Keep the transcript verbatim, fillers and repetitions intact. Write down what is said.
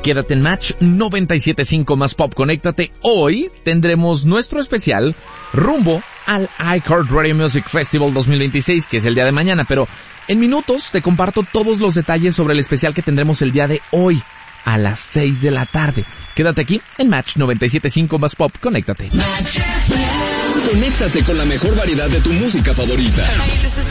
Quédate en Match noventa y siete punto cinco más Pop. Conéctate. Hoy tendremos nuestro especial rumbo al iHeartRadio Music Festival dos mil veintiséis, que es el día de mañana, pero en minutos te comparto todos los detalles sobre el especial que tendremos el día de hoy a las seis de la tarde. Quédate aquí en Match noventa y siete punto cinco más Pop. Conéctate. Conéctate con la mejor variedad de tu música favorita.